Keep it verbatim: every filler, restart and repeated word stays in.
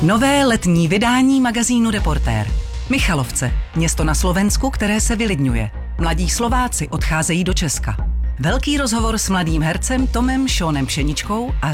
Nové letní vydání magazínu Reportér. Michalovce, město na Slovensku, které se vylidňuje. Mladí Slováci odcházejí do Česka. Velký rozhovor s mladým hercem Tomem Seanem Pšeničkou a